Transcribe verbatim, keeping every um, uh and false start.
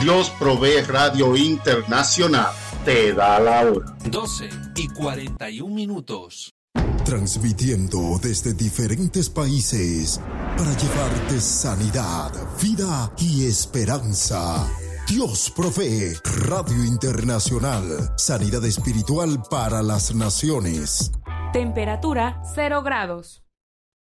Dios Provee Radio Internacional te da la hora. doce y cuarenta y un minutos. Transmitiendo desde diferentes países para llevarte sanidad, vida y esperanza. Dios Provee Radio Internacional. Sanidad espiritual para las naciones. Temperatura cero grados.